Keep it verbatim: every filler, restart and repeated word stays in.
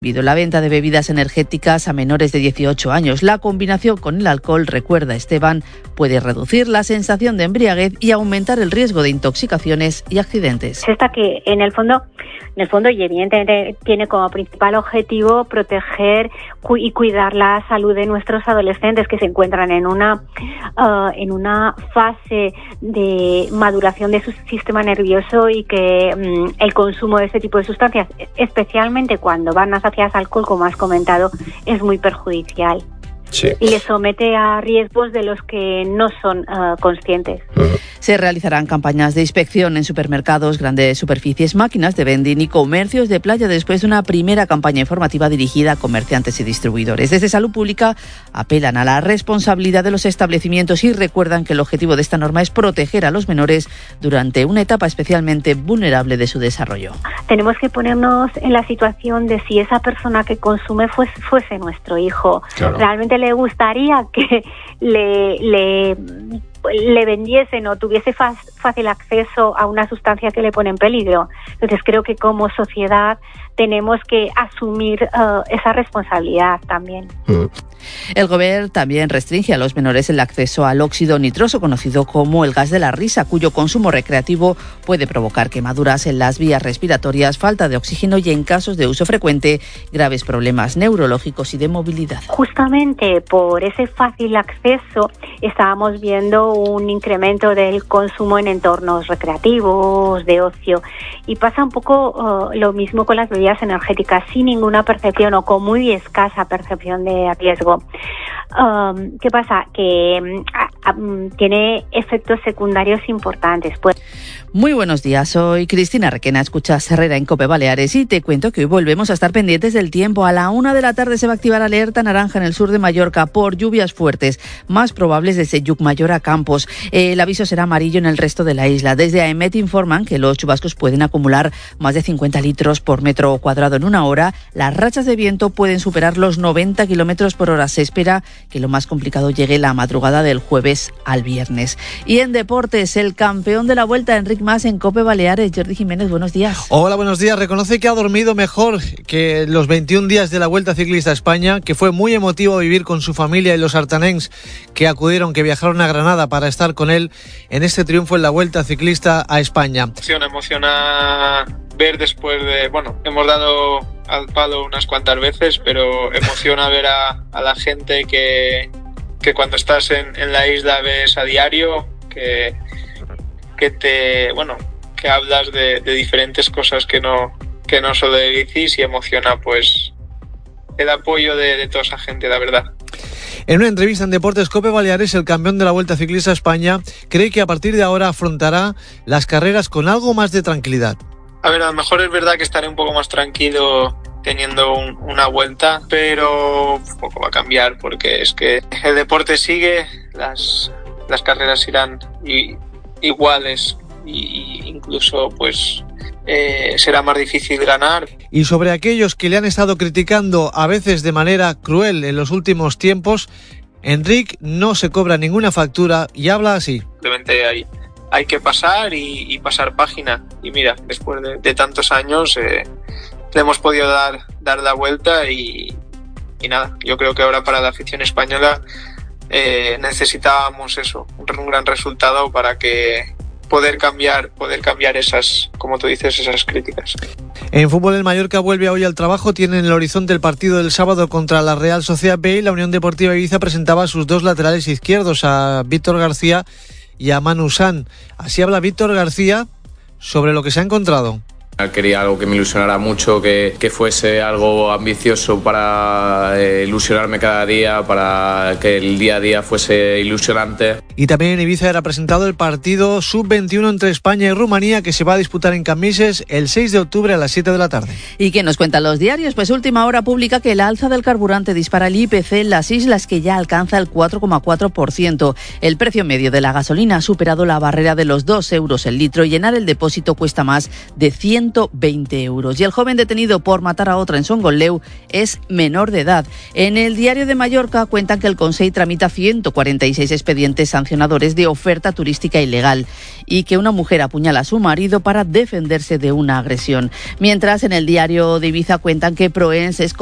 La venta de bebidas energéticas a menores de dieciocho años. La combinación con el alcohol, recuerda Esteban, puede reducir la sensación de embriaguez y aumentar el riesgo de intoxicaciones y accidentes. Esta que en el fondo, en el fondo y evidentemente tiene como principal objetivo proteger cu- y cuidar la salud de nuestros adolescentes que se encuentran en una uh, en una fase de maduración de su sistema nervioso y que um, el consumo de este tipo de sustancias, especialmente cuando van a hacia alcohol, como has comentado, es muy perjudicial. Sí. Y les somete a riesgos de los que no son uh, conscientes. Uh-huh. Se realizarán campañas de inspección en supermercados, grandes superficies, máquinas de vending y comercios de playa después de una primera campaña informativa dirigida a comerciantes y distribuidores. Desde Salud Pública apelan a la responsabilidad de los establecimientos y recuerdan que el objetivo de esta norma es proteger a los menores durante una etapa especialmente vulnerable de su desarrollo. Tenemos que ponernos en la situación de si esa persona que consume fuese, fuese nuestro hijo. Claro. Realmente le gustaría que le, le, le vendiesen o tuviese fácil acceso a una sustancia que le pone en peligro. Entonces creo que como sociedad tenemos que asumir uh, esa responsabilidad también. Mm. El Gobierno también restringe a los menores el acceso al óxido nitroso, conocido como el gas de la risa, cuyo consumo recreativo puede provocar quemaduras en las vías respiratorias, falta de oxígeno y, en casos de uso frecuente, graves problemas neurológicos y de movilidad. Justamente por ese fácil acceso estábamos viendo un incremento del consumo en entornos recreativos, de ocio, y pasa un poco uh, lo mismo con las bebidas energéticas, sin ninguna percepción o con muy escasa percepción de riesgo. Um, ¿Qué pasa? Que um, um, tiene efectos secundarios importantes. Pues... Muy buenos días, soy Cristina Requena, escuchas Herrera en COPE Baleares y te cuento que hoy volvemos a estar pendientes del tiempo. A la una de la tarde se va a activar alerta naranja en el sur de Mallorca por lluvias fuertes, más probables desde Llucmayor a Campos. El aviso será amarillo en el resto de la isla. Desde AEMET informan que los chubascos pueden acumular más de cincuenta litros por metro cuadrado en una hora. Las rachas de viento pueden superar los noventa kilómetros por hora. Se espera que lo más complicado llegue la madrugada del jueves al viernes. Y en deportes, el campeón de la Vuelta, Enric Mas, en COPE Baleares. Jordi Jiménez, buenos días. Hola, buenos días. Reconoce que ha dormido mejor que los veintiún días de la Vuelta Ciclista a España, que fue muy emotivo vivir con su familia y los artanencs que acudieron, que viajaron a Granada para estar con él en este triunfo en la Vuelta Ciclista a España. Emociona, emociona ver después de... Bueno, hemos dado al palo unas cuantas veces, pero emociona ver a, a la gente que, que cuando estás en, en la isla ves a diario, que... que te, bueno, que hablas de, de diferentes cosas que no, que no solo dices, y emociona pues el apoyo de, de toda esa gente, la verdad. En una entrevista en Deportes COPE Baleares, el campeón de la Vuelta Ciclista a España cree que a partir de ahora afrontará las carreras con algo más de tranquilidad. A ver, a lo mejor es verdad que estaré un poco más tranquilo teniendo un, una vuelta, pero un poco va a cambiar porque es que el deporte sigue, las, las carreras irán y iguales y incluso pues eh, será más difícil ganar. Y sobre aquellos que le han estado criticando a veces de manera cruel en los últimos tiempos, Enric no se cobra ninguna factura y habla así. Simplemente hay, hay que pasar y, y pasar página, y mira, después de, de tantos años eh, le hemos podido dar, dar la vuelta y, y nada, yo creo que ahora para la afición española Eh, necesitábamos eso, un, un gran resultado para que poder cambiar, poder cambiar esas, como tú dices, esas críticas. En fútbol, el Mallorca vuelve hoy al trabajo. Tiene en el horizonte el partido del sábado contra la Real Sociedad B y la Unión Deportiva Ibiza presentaba a sus dos laterales izquierdos, a Víctor García y a Manu San. Así habla Víctor García sobre lo que se ha encontrado. Quería algo que me ilusionara mucho, que, que fuese algo ambicioso para eh, ilusionarme cada día, para que el día a día fuese ilusionante. Y también en Ibiza era presentado el partido sub veintiuno entre España y Rumanía, que se va a disputar en Cambises el seis de octubre a las siete de la tarde. ¿Y qué nos cuentan los diarios? Pues Última Hora publica que el alza del carburante dispara el I P C en las islas, que ya alcanza el cuatro coma cuatro por ciento. El precio medio de la gasolina ha superado la barrera de los dos euros el litro y llenar el depósito cuesta más de ciento veinte euros. Y el joven detenido por matar a otra en Songoleu es menor de edad. En el Diario de Mallorca cuentan que el Consell tramita ciento cuarenta y seis expedientes sancionadores de oferta turística ilegal y que una mujer apuñala a su marido para defenderse de una agresión. Mientras, en el diario de Ibiza cuentan que Proens es